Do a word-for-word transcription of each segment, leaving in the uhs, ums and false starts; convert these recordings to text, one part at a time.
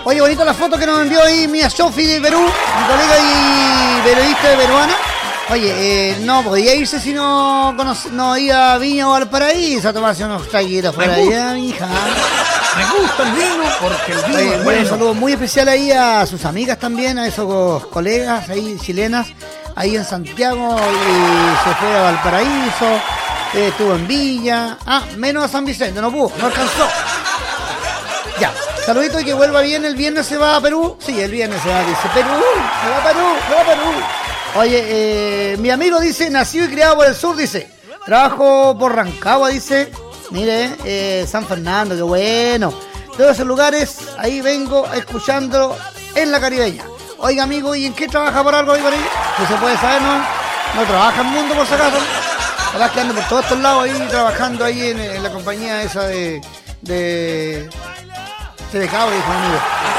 Oye, bonita la foto que nos envió ahí Mía Sofi de Perú, mi colega y periodista de peruana. Oye, eh, no podía irse si no, conoce, no iba a Viña o Valparaíso a tomarse unos traguitos por allá, mija. Me gusta el vino porque el vino Oye, es bueno. Un saludo muy especial ahí a sus amigas también, a esos colegas ahí chilenas, ahí en Santiago, y se fue a Valparaíso, eh, estuvo en Villa, ah, menos a San Vicente, no pudo, no alcanzó. Ya, saludito y que vuelva bien, el viernes se va a Perú, sí, el viernes se va, dice Perú, se va a Perú, se va a Perú. Oye, eh, mi amigo dice, nacido y criado por el sur, dice, trabajo por Rancagua, dice, mire, eh, San Fernando, qué bueno. Todos esos lugares, ahí vengo escuchándolo en la Caribeña. Oiga, amigo, ¿y en qué trabaja por algo ahí por ahí? No se puede saber, ¿no? No trabaja en Mundo, por si acaso. Ojalá que ande por todos estos lados ahí, trabajando ahí en, en la compañía esa de... de... de Cabra, hijo amigo.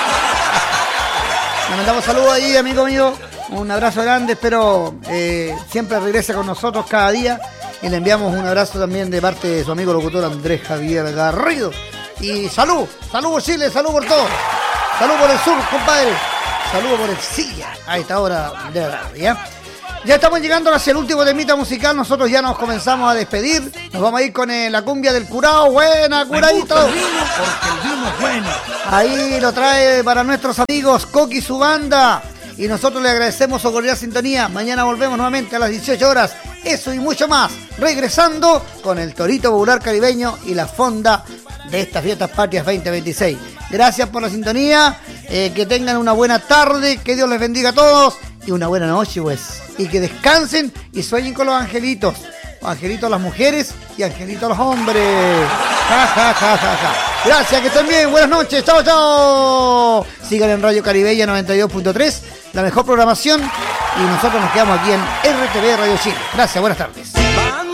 Le mandamos saludos ahí, amigo mío. Un abrazo grande, espero eh, siempre regrese con nosotros cada día. Y le enviamos un abrazo también de parte de su amigo locutor Andrés Javier Garrido. Y salud, salud por Chile, salud por todo. Salud por el sur, compadre. Salud por el Silla. A esta hora de la tarde, ¿ya? Ya estamos llegando hacia el último temita musical. Nosotros ya nos comenzamos a despedir. Nos vamos a ir con eh, la cumbia del curao. Buena, curadito. Me gusta el vino porque el vino es bueno. Ahí lo trae para nuestros amigos Coqui y su banda. Y nosotros le agradecemos su cordial sintonía. Mañana volvemos nuevamente a las dieciocho horas. Eso y mucho más. Regresando con el Torito Popular Caribeño y la fonda de estas fiestas patrias veinte veintiséis. Gracias por la sintonía. Eh, que tengan una buena tarde. Que Dios les bendiga a todos. Y una buena noche, pues. Y que descansen y sueñen con los angelitos. Angelitos a las mujeres y angelitos a los hombres. Ja, ja, ja, ja, ja. Gracias, que estén bien. Buenas noches. Chao, chao. Sigan en Radio Caribeña noventa y dos punto tres. La mejor programación. Y nosotros nos quedamos aquí en R T V Radio Chile. Gracias, buenas tardes.